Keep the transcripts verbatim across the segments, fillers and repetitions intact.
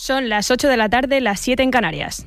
Son las ocho de la tarde, las siete en Canarias.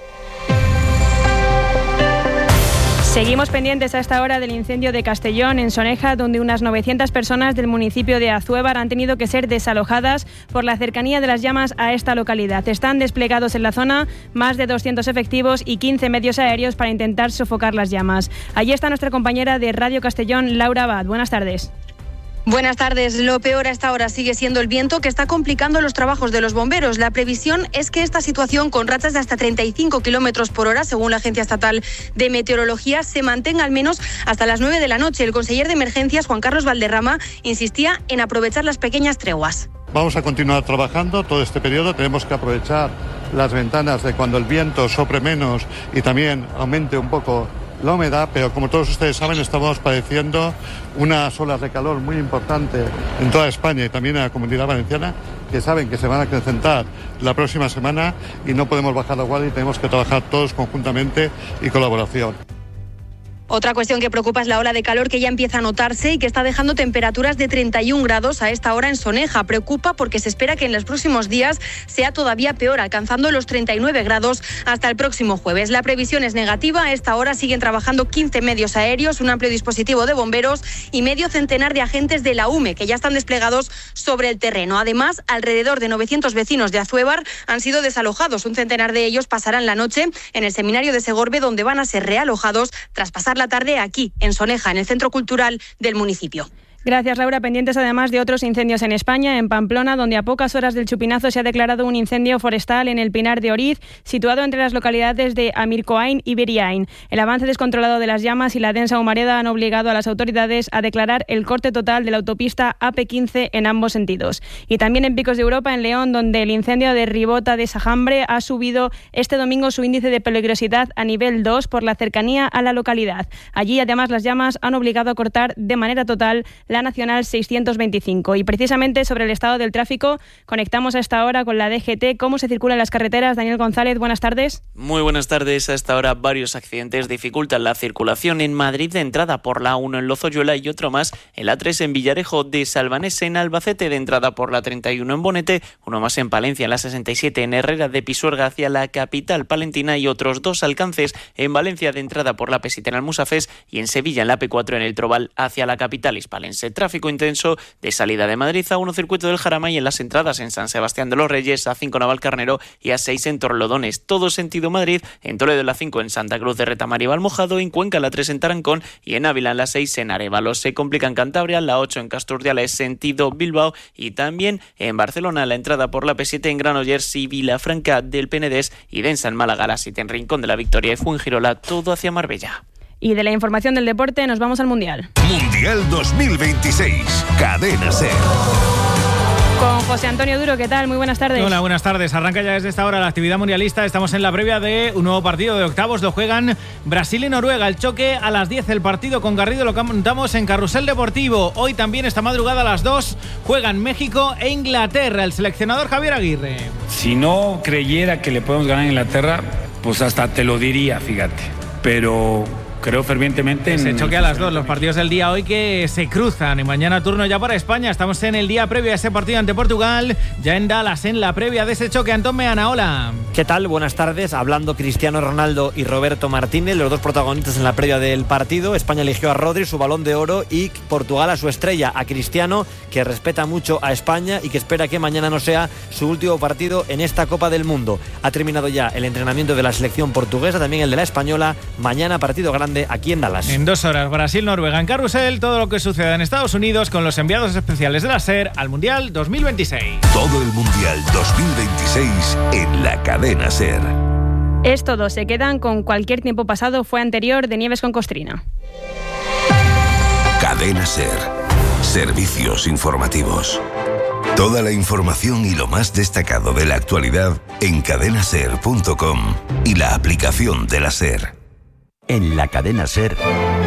Seguimos pendientes a esta hora del incendio de Castellón, en Soneja, donde unas novecientas personas del municipio de Azuévar han tenido que ser desalojadas por la cercanía de las llamas a esta localidad. Están desplegados en la zona más de doscientos efectivos y quince medios aéreos para intentar sofocar las llamas. Allí está nuestra compañera de Radio Castellón, Laura Abad. Buenas tardes. Buenas tardes. Lo peor a esta hora sigue siendo el viento, que está complicando los trabajos de los bomberos. La previsión es que esta situación, con rachas de hasta treinta y cinco kilómetros por hora, según la Agencia Estatal de Meteorología, se mantenga al menos hasta las nueve de la noche. El conseller de Emergencias, Juan Carlos Valderrama, insistía en aprovechar las pequeñas treguas. Vamos a continuar trabajando todo este periodo. Tenemos que aprovechar las ventanas de cuando el viento sopre menos y también aumente un poco la humedad, pero como todos ustedes saben, estamos padeciendo unas olas de calor muy importantes en toda España y también en la Comunidad Valenciana, que saben que se van a acrecentar la próxima semana y no podemos bajar la guardia y tenemos que trabajar todos conjuntamente y colaboración. Otra cuestión que preocupa es la ola de calor que ya empieza a notarse y que está dejando temperaturas de treinta y un grados a esta hora en Soneja. Preocupa porque se espera que en los próximos días sea todavía peor, alcanzando los treinta y nueve grados hasta el próximo jueves. La previsión es negativa. A esta hora siguen trabajando quince medios aéreos, un amplio dispositivo de bomberos y medio centenar de agentes de la U M E que ya están desplegados sobre el terreno. Además, alrededor de novecientos vecinos de Azuévar han sido desalojados. Un centenar de ellos pasarán la noche en el seminario de Segorbe, donde van a ser realojados tras pasar la tarde aquí, en Soneja, en el Centro Cultural del municipio. Gracias, Laura. Pendientes además de otros incendios en España, en Pamplona, donde a pocas horas del chupinazo se ha declarado un incendio forestal en el Pinar de Oriz, situado entre las localidades de Amircoain y Beriain. El avance descontrolado de las llamas y la densa humareda han obligado a las autoridades a declarar el corte total de la autopista A P quince en ambos sentidos. Y también en Picos de Europa, en León, donde el incendio de Ribota de Sajambre ha subido este domingo su índice de peligrosidad a nivel dos por la cercanía a la localidad. Allí, además, las llamas han obligado a cortar de manera total la Nacional seiscientos veinticinco. Y precisamente sobre el estado del tráfico conectamos a esta hora con la D G T. ¿Cómo se circulan las carreteras? Daniel González, buenas tardes. Muy buenas tardes. A esta hora varios accidentes dificultan la circulación en Madrid, de entrada por la A uno en Lozoyuela y otro más en la A tres en Villarejo de Salvanés, en Albacete, de entrada por la treinta y uno en Bonete, uno más en Palencia en la sesenta y siete en Herrera de Pisuerga hacia la capital palentina y otros dos alcances en Valencia, de entrada por la P siete en Almusafes y en Sevilla en la P cuatro en el Trobal hacia la capital hispalense. Tráfico intenso de salida de Madrid, A uno circuito del Jarama y en las entradas en San Sebastián de los Reyes, A cinco Navalcarnero y A seis en Torlodones. Todo sentido Madrid, en Toledo la cinco en Santa Cruz de Retamar y Valmojado, en Cuenca la tres en Tarancón y en Ávila la seis en Arévalo. Se complica en Cantabria, la ocho en Casturdiales sentido Bilbao y también en Barcelona la entrada por la P siete en Granollers y Vilafranca del Penedés y densa en Málaga la siete en Rincón de la Victoria y Fuengirola, todo hacia Marbella. Y de la información del deporte nos vamos al Mundial. Mundial dos mil veintiséis, Cadena SER. Con José Antonio Duro, ¿qué tal? Muy buenas tardes. Hola, buenas tardes. Arranca ya desde esta hora la actividad mundialista. Estamos en la previa de un nuevo partido de octavos. Lo juegan Brasil y Noruega. El choque a las diez. El partido con Garrido lo contamos en Carrusel Deportivo. Hoy también esta madrugada a las dos juegan México e Inglaterra. El seleccionador Javier Aguirre. Si no creyera que le podemos ganar a Inglaterra, pues hasta te lo diría, fíjate. Pero creo fervientemente en... Se choque a las dos, los partidos del día hoy que se cruzan y mañana turno ya para España. Estamos en el día previo a ese partido ante Portugal, ya en Dallas, en la previa de ese choque. Antón Meana, hola. ¿Qué tal? Buenas tardes. Hablando Cristiano Ronaldo y Roberto Martínez, los dos protagonistas en la previa del partido. España eligió a Rodri, su balón de oro, y Portugal a su estrella, a Cristiano, que respeta mucho a España y que espera que mañana no sea su último partido en esta Copa del Mundo. Ha terminado ya el entrenamiento de la selección portuguesa, también el de la española. Mañana partido grande aquí en Dallas. En dos horas, Brasil-Noruega en Carrusel, todo lo que suceda en Estados Unidos con los enviados especiales de la SER al Mundial dos mil veintiséis. Todo el Mundial dos mil veintiséis en la cadena SER. Es todo, se quedan con Cualquier tiempo pasado fue anterior, de Nieves con Costrina. Cadena SER. Servicios informativos. Toda la información y lo más destacado de la actualidad en cadena ser punto com y la aplicación de la SER. En la cadena SER,